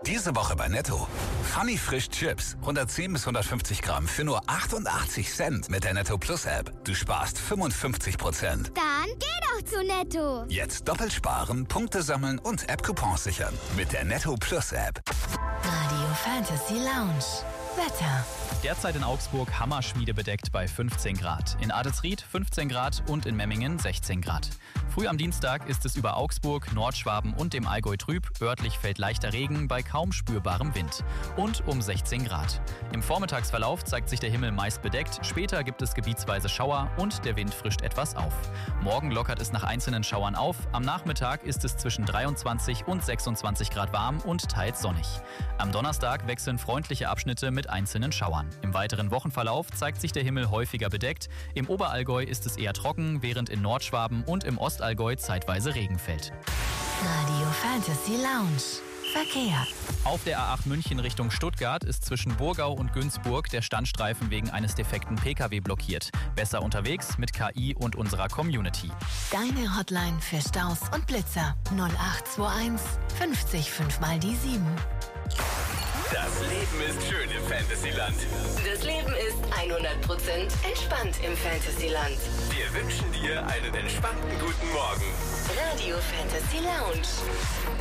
Diese Woche bei Netto. Funny Frisch Chips. 110 bis 150 Gramm für nur 88 Cent mit der Netto Plus App. Du sparst 55%. Dann geh doch zu Netto. Jetzt doppelt sparen, Punkte sammeln und App-Coupons sichern. Mit der Netto Plus App. Radio Fantasy Lounge. Wetter. Derzeit in Augsburg Hammerschmiede bedeckt bei 15 Grad. In Adelsried 15 Grad und in Memmingen 16 Grad. Früh am Dienstag ist es über Augsburg, Nordschwaben und dem Allgäu trüb. Örtlich fällt leichter Regen bei kaum spürbarem Wind. Und um 16 Grad. Im Vormittagsverlauf zeigt sich der Himmel meist bedeckt. Später gibt es gebietsweise Schauer und der Wind frischt etwas auf. Morgen lockert es nach einzelnen Schauern auf. Am Nachmittag ist es zwischen 23 und 26 Grad warm und teils sonnig. Am Donnerstag wechseln freundliche Abschnitte mit einzelnen Schauern. Im weiteren Wochenverlauf zeigt sich der Himmel häufiger bedeckt. Im Oberallgäu ist es eher trocken, während in Nordschwaben und im Ostallgäu zeitweise Regen fällt. Radio Fantasy Lounge. Verkehr. Auf der A8 München Richtung Stuttgart ist zwischen Burgau und Günzburg der Standstreifen wegen eines defekten Pkw blockiert. Besser unterwegs mit KI und unserer Community. Deine Hotline für Staus und Blitzer 0821 50 5 mal die 7. Das Leben ist schön im Fantasyland. Das Leben ist 100% entspannt im Fantasyland. Wir wünschen dir einen entspannten guten Morgen. Radio Fantasy Lounge.